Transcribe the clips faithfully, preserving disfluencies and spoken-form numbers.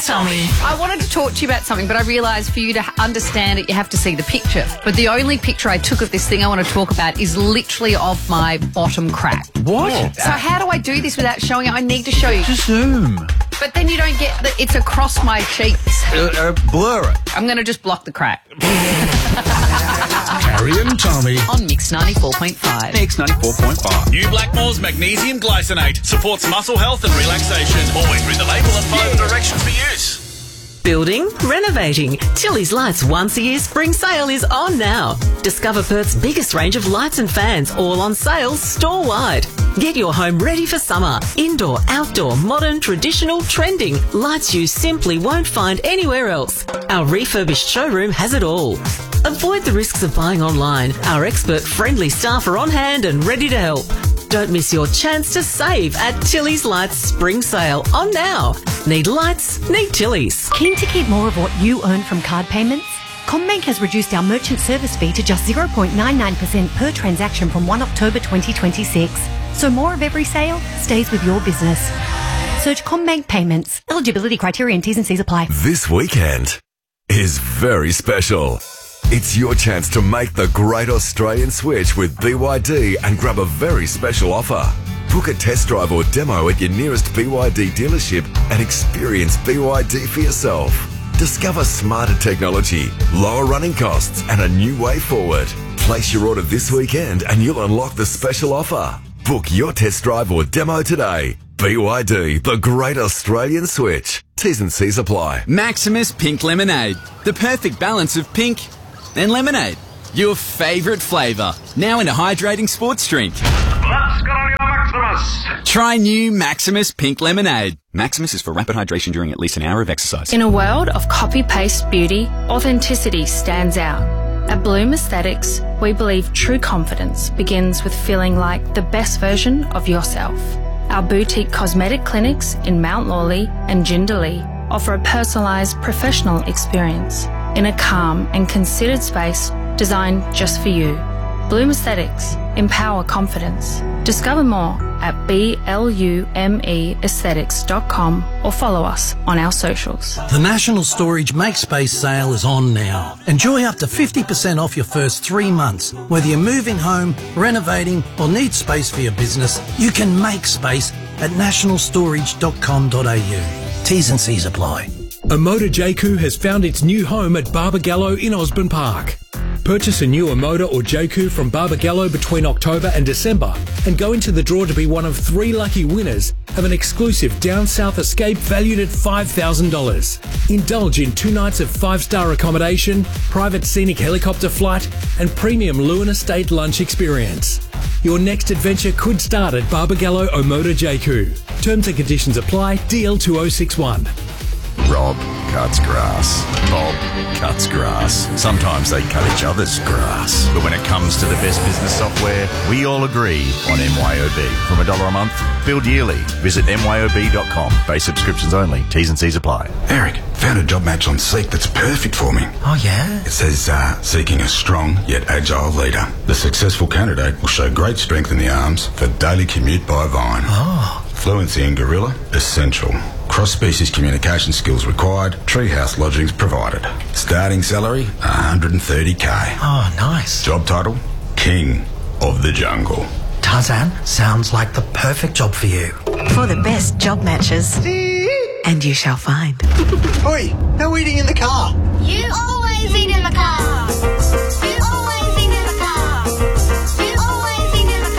Tommy. I wanted to talk to you about something, but I realised for you to understand it, you have to see the picture. But the only picture I took of this thing I want to talk about is literally of my bottom crack. What? So how do I do this without showing it? I need to show you. Just zoom. But then you don't get that it's across my cheeks. Uh, uh, blur it. I'm going to just block the crack. Carrie and Tommy. On Mix ninety-four point five. Mix ninety-four point five. New Blackmore's Magnesium Glycinate supports muscle health and relaxation. Always read the label and follow the directions for use. Building, renovating. Tilly's Lights once a year spring sale is on now. Discover Perth's biggest range of lights and fans, all on sale store-wide. Get your home ready for summer. Indoor, outdoor, modern, traditional, trending. Lights you simply won't find anywhere else. Our refurbished showroom has it all. Avoid the risks of buying online. Our expert friendly staff are on hand and ready to help. Don't miss your chance to save at Tilly's Lights Spring Sale on now. Need lights? Need Tilly's. Keen to keep more of what you earn from card payments? CommBank has reduced our merchant service fee to just zero point nine nine percent per transaction from the first of October twenty twenty-six. So more of every sale stays with your business. Search CommBank Payments. Eligibility criteria and T's and C's apply. This weekend is very special. It's your chance to make the great Australian switch with B Y D and grab a very special offer. Book a test drive or demo at your nearest B Y D dealership and experience B Y D for yourself. Discover smarter technology, lower running costs and a new way forward. Place your order this weekend and you'll unlock the special offer. Book your test drive or demo today. B Y D, the great Australian switch. T's and C's apply. Maximus Pink Lemonade. The perfect balance of pink and lemonade. Your favourite flavour. Now in a hydrating sports drink. Let's get on your Maximus. Try new Maximus Pink Lemonade. Maximus is for rapid hydration during at least an hour of exercise. In a world of copy-paste beauty, authenticity stands out. At Bloom Aesthetics, we believe true confidence begins with feeling like the best version of yourself. Our boutique cosmetic clinics in Mount Lawley and Jindalee offer a personalised professional experience in a calm and considered space designed just for you. Bloom Aesthetics. Empower confidence. Discover more at blume aesthetics dot com or follow us on our socials. The National Storage Make Space sale is on now. Enjoy up to fifty percent off your first three months. Whether you're moving home, renovating or need space for your business, you can make space at national storage dot com dot a u. T's and C's apply. Omoda Jaku has found its new home at Barbagallo in Osborne Park. Purchase a new Omoda or Jaku from Barbagallo between October and December and go into the draw to be one of three lucky winners of an exclusive Down South escape valued at five thousand dollars. Indulge in two nights of five-star accommodation, private scenic helicopter flight and premium Lewin Estate lunch experience. Your next adventure could start at Barbagallo Omoda Jaku. Terms and conditions apply. D L two oh six one. Rob cuts grass. Bob cuts grass. Sometimes they cut each other's grass. But when it comes to the best business software, we all agree on M Y O B. From a dollar a month, billed yearly. Visit M Y O B dot com. Base subscriptions only. T's and C's apply. Eric, found a job match on Seek that's perfect for me. Oh, yeah? It says, uh, seeking a strong yet agile leader. The successful candidate will show great strength in the arms for daily commute by Vine. Oh. Fluency in Gorilla, essential. Cross-species communication skills required. Treehouse lodgings provided. Starting salary, one hundred thirty k. Oh, nice. Job title, King of the Jungle. Tarzan, sounds like the perfect job for you. For the best job matches. And you shall find. Oi, no eating in the car. You always eat in the car. You always eat in the car. You always eat in the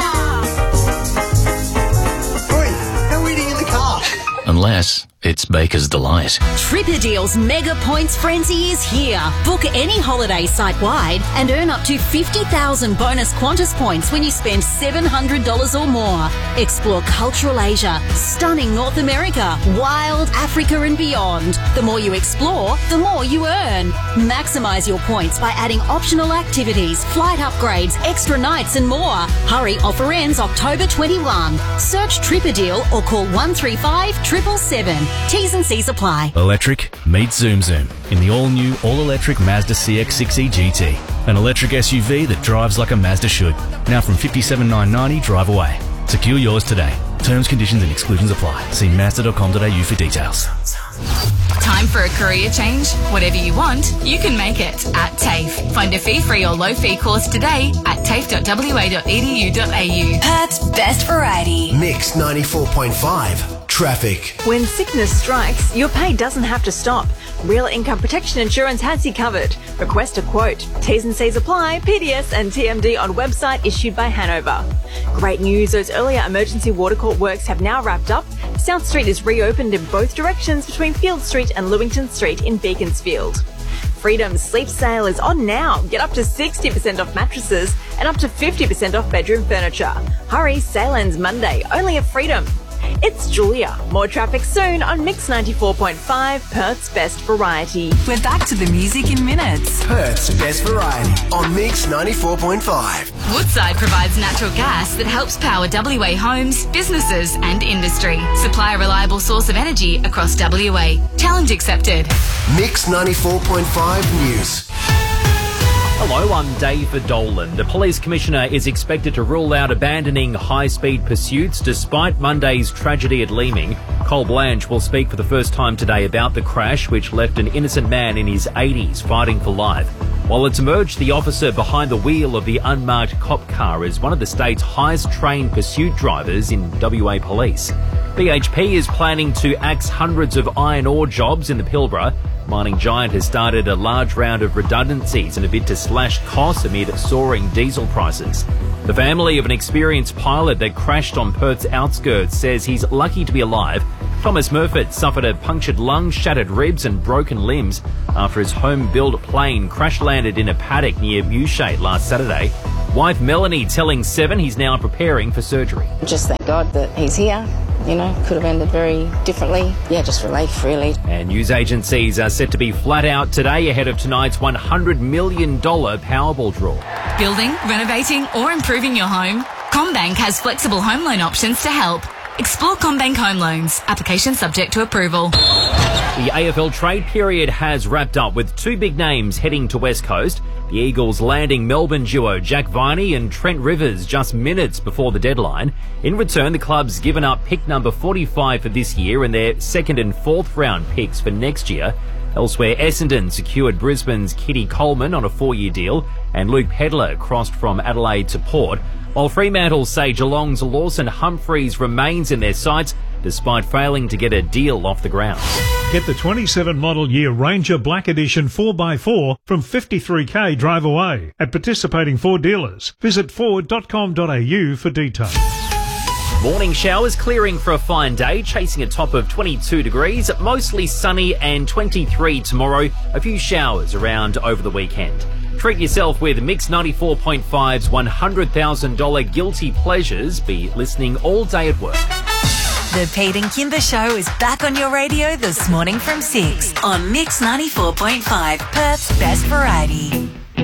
car. Oi, no eating in the car. Unless it's Baker's Delight. Tripper Deals Mega Points Frenzy is here. Book any holiday site-wide and earn up to fifty thousand bonus Qantas points when you spend seven hundred dollars or more. Explore cultural Asia, stunning North America, wild Africa and beyond. The more you explore, the more you earn. Maximise your points by adding optional activities, flight upgrades, extra nights and more. Hurry, offer ends October twenty-first. Search Tripper Deal or call one three five, seven seven seven. T's and C's apply. Electric meets Zoom Zoom in the all-new, all-electric Mazda C X six E G T. An electric S U V that drives like a Mazda should. Now from fifty-seven thousand nine hundred ninety drive away. Secure yours today. Terms, conditions and exclusions apply. See mazda dot com dot a u for details. Time for a career change? Whatever you want, you can make it at TAFE. Find a fee-free or low-fee course today at tafe dot w a dot e d u dot a u. Perth's best variety. Mix ninety-four point five. Traffic. When sickness strikes, your pay doesn't have to stop. Real Income Protection Insurance has you covered. Request a quote. T's and C's apply. P D S and T M D on website issued by Hanover. Great news, those earlier emergency water court works have now wrapped up. South Street is reopened in both directions between Field Street and Lewington Street in Beaconsfield. Freedom's sleep sale is on now. Get up to sixty percent off mattresses and up to fifty percent off bedroom furniture. Hurry, sale ends Monday, only at Freedom. It's Julia. More traffic soon on Mix ninety-four point five, Perth's best variety. We're back to the music in minutes. Perth's best variety on Mix ninety-four point five. Woodside provides natural gas that helps power W A homes, businesses and industry. Supply a reliable source of energy across W A. Challenge accepted. Mix ninety-four point five News. Hello, I'm David Dolan. The Police Commissioner is expected to rule out abandoning high-speed pursuits despite Monday's tragedy at Leeming. Cole Blanche will speak for the first time today about the crash which left an innocent man in his eighties fighting for life. While it's emerged the officer behind the wheel of the unmarked cop car is one of the state's highest trained pursuit drivers in W A Police. B H P is planning to axe hundreds of iron ore jobs in the Pilbara. Mining giant has started a large round of redundancies in a bid to slash costs amid soaring diesel prices. The family of an experienced pilot that crashed on Perth's outskirts says he's lucky to be alive. Thomas Murfitt suffered a punctured lung, shattered ribs and broken limbs after his home-built plane crash-landed in a paddock near Boucher last Saturday. Wife Melanie telling Seven he's now preparing for surgery. Just thank God that he's here. You know, could have ended very differently. Yeah, just relief, really. And news agencies are set to be flat out today ahead of tonight's one hundred million dollars Powerball draw. Building, renovating or improving your home? CommBank has flexible home loan options to help. Explore CommBank Home Loans. Application subject to approval. The A F L trade period has wrapped up with two big names heading to West Coast. The Eagles landing Melbourne duo Jack Viney and Trent Rivers just minutes before the deadline. In return, the club's given up pick number forty-five for this year and their second and fourth round picks for next year. Elsewhere, Essendon secured Brisbane's Kitty Coleman on a four-year deal and Luke Pedler crossed from Adelaide to Port. While Fremantle say Geelong's Lawson Humphreys remains in their sights despite failing to get a deal off the ground. Get the twenty-seven model year Ranger Black Edition four by four from fifty-three k drive away at participating Ford dealers. Visit ford dot com dot a u for details. Morning showers clearing for a fine day, chasing a top of twenty-two degrees, mostly sunny and twenty-three tomorrow. A few showers around over the weekend. Treat yourself with Mix ninety-four point five's one hundred thousand dollars Guilty Pleasures. Be listening all day at work. The Pete and Kimber Show is back on your radio this morning from six on Mix ninety-four point five, Perth's best variety.